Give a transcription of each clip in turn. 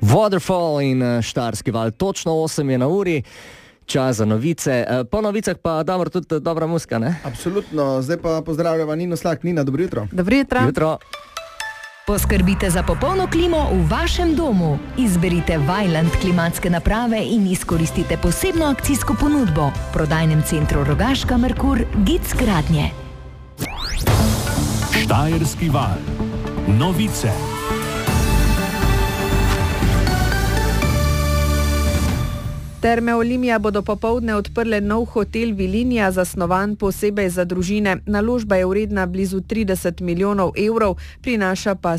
Waterfall in Štajerski val, točno 8 je na uri, čas za novice. Po novicah pa dobro tudi dobra muzika, ne? Absolutno, zdaj pa pozdravljava Nino Slak. Nina, dobro jutro. Dobro jutro. Jutro. Poskrbite za popolno klimo v vašem domu. Izberite Vaillant klimatske naprave in izkoristite posebno akcijsko ponudbo. V prodajnem centru Rogaška Merkur Gic gradnje. Štajerski val. Novice. Terme Olimia bodo popoldne odprle nov hotel Vilinija, zasnovan posebej za družine. Naložba je vredna blizu 30 milijonov evrov, prinaša pa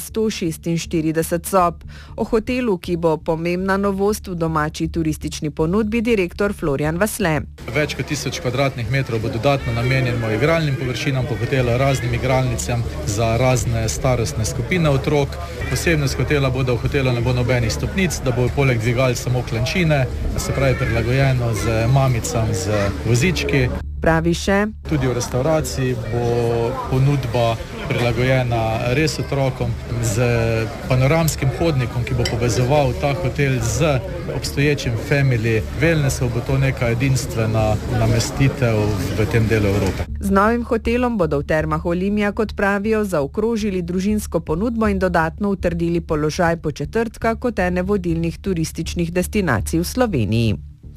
146 sob. O hotelu, ki bo pomembna novost v domači turistični ponudbi, direktor Florjan Vasle. Več kot 1000 kvadratnih metrov bo dodatno namenjeno igralnim površinam po hotelu, raznim igralnicam za razne starostne skupine otrok. Posebnost hotela bo, da v hotelu ne bo nobenih stopnic, da bo poleg dvigal samo klančine, se pravi prilagojeno z mamicam, z vozički. Pravi še. Tudi v restauraciji bo ponudba prilagojena res otrokom z panoramskim hodnikom, ki bo povezoval ta hotel z obstoječim family wellnessom. Bo to neka edinstvena namestitev v tem delu Evrope. Z novim hotelom bodo v termah Olimia, kot pravijo, zaokrožili družinsko ponudbo in dodatno utrdili položaj Podčetrtka kot ene vodilnih turističnih destinacij v Sloveniji.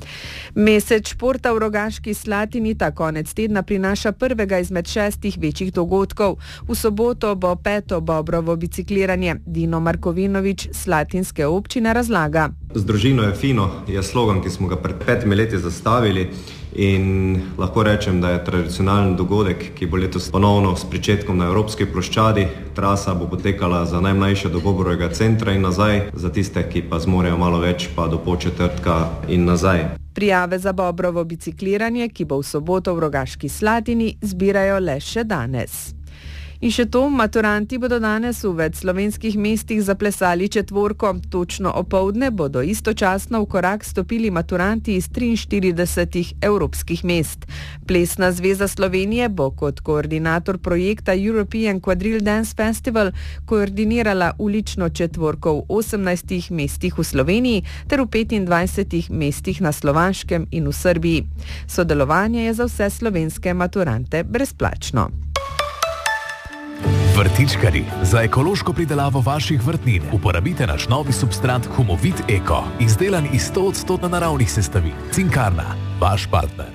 Mesec športa v Rogaški Slatini ta konec tedna prinaša prvega izmed 6 večjih dogodkov. V soboto bo 5. Bobrovo bicikliranje. Dino Markovinovič Slatinske občine razlaga. Z družino je fino je slogan, ki smo ga pred 5 leti zastavili, in lahko rečem, da je tradicionalen dogodek, ki bo letos ponovno s pričetkom na Evropski ploščadi. Trasa bo potekala za najmlajše do Bobrovega centra in nazaj, za tiste, ki pa zmorejo malo več, pa do Podčetrtka in nazaj. Prijave za Bobrovo bicikliranje, ki bo v soboto v Rogaški Slatini, zbirajo le še danes. In še to, maturanti bodo danes v več slovenskih mestih zaplesali četvorko. Točno opoldne bodo istočasno v korak stopili maturanti iz 43 evropskih mest. Plesna zveza Slovenije bo kot koordinator projekta European Quadrille Dance Festival koordinirala ulično četvorko v 18 mestih v Sloveniji ter v 25 mestih na Slovaškem in v Srbiji. Sodelovanje je za vse slovenske maturante brezplačno. Vrtičkarji, za ekološko pridelavo vaših vrtnin uporabite naš novi substrat Humovit Eko, izdelan iz 100% naravnih sestavin. Cinkarna, vaš partner.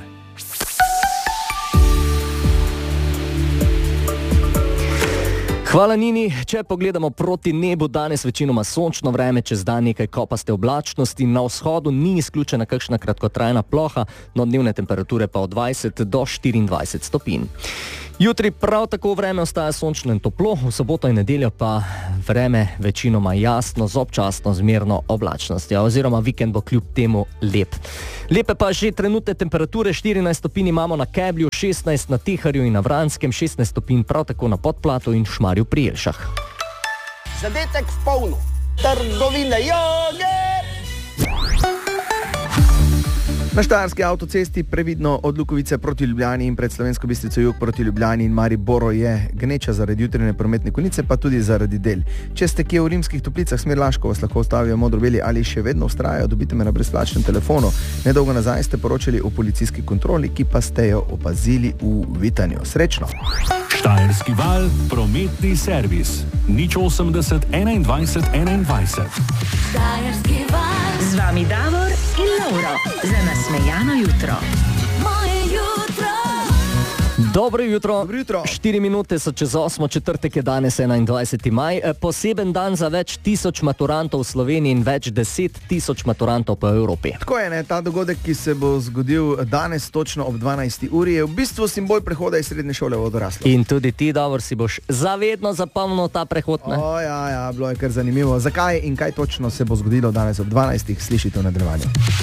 Hvala Nini. Če pogledamo proti nebu, danes večinoma sončno vreme, čez dan nekaj kopaste oblačnosti, na vzhodu ni izključena kakšna kratkotrajna ploha, no dnevne temperature pa od 20 do 24 stopinj. Jutri prav tako vreme ostaja sončno in toplo, v soboto in nedeljo pa vreme večinoma jasno z občasno zmerno oblačnostjo, oziroma vikend bo kljub temu lep. Lepe pa že trenutne temperature, 14 stopinj imamo na Keblju, 16 na Teharju in na Vranskem, 16 stopinj prav tako na Podplatu in Šmarju pri Jelšah. Zadetek v polno, trgovine joge! Na štajerski avtocesti previdno od Lukovice proti Ljubljani in pred Slovensko Bistrico jug proti Ljubljani in Mariboru je gneča zaradi jutranje prometne konice, pa tudi zaradi del. Če ste kje v Rimskih Toplicah, smer Laško, vas lahko ostavijo modro-beli ali še vedno vztrajajo, dobite me na brezplačnem telefonu. Nedolgo nazaj ste poročali o policijski kontroli, ki pa ste jo opazili v Vitanju. Srečno! Štajerski val, prometni servis. 080 21 21. Štajerski val. Z vami Davor in Lauro. Za nasmejano jutro. Moje jutro. Dobro jutro. Dobro jutro. 4 minute so čez 8, četrtek je danes 21. maj. Poseben dan za več tisoč maturantov v Sloveniji in več 10 tisoč maturantov po Evropi. Tako je, ne, ta dogodek, ki se bo zgodil danes točno ob 12. uri, je v bistvu simbol prehoda iz srednje šole v odraslo. In tudi ti, Davor, si boš zavedno zapomnil ta prehod, ne? Ja, bilo je kar zanimivo. Zakaj in kaj točno se bo zgodilo danes ob 12. slišite v nadaljevanju.